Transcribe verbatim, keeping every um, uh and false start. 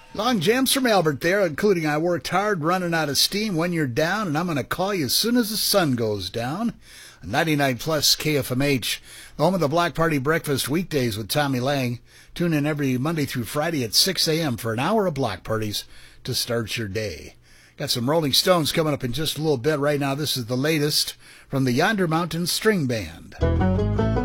Long jams from Albert there, including I worked hard, running out of steam when you're down, and I'm going to call you as soon as the sun goes down. ninety-nine plus K F M H, the home of the Black Party Breakfast weekdays with Tommy Lang. Tune in every Monday through Friday at six a.m. for an hour of block parties to start your day. Got some Rolling Stones coming up in just a little bit. Right now, this is the latest from the Yonder Mountain String Band.